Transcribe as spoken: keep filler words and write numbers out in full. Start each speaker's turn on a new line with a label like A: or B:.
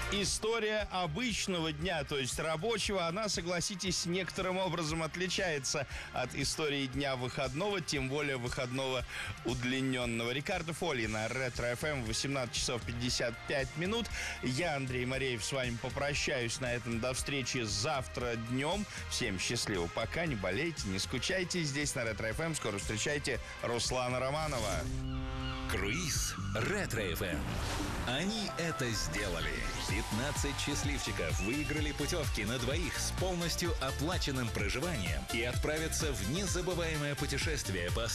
A: История обычного дня, то есть рабочего, она, согласитесь, некоторым образом отличается от истории дня выходного, тем более выходного удлиненного. Рикардо Фолли на Ретро-эф эм, восемнадцать часов пятьдесят пять минут. Я, Андрей Мореев, с вами попрощаюсь на этом. До встречи завтра днем. Всем счастливо. Пока, не болейте, не скучайте. Здесь на Ретро-эф эм скоро встречайте Руслана Романова.
B: Круиз Ретро-эф эм. Они это сделали. пятнадцать счастливчиков выиграли путевки на двоих с полностью оплаченным проживанием и отправятся в незабываемое путешествие по